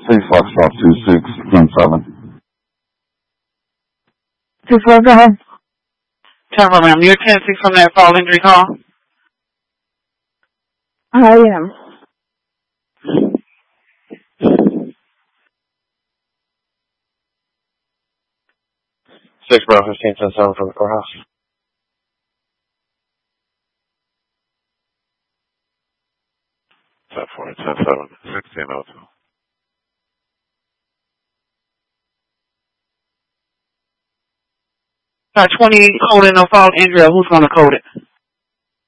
6 Foxtrot 2617. 6-4, go ahead. 10-4, ma'am. You're 10-6 from that fall injury call? I am. 6 Bravo 15-7 from the courthouse. Set 4, 10-7, 1602. 20 coding a fall injury, who's going to code it?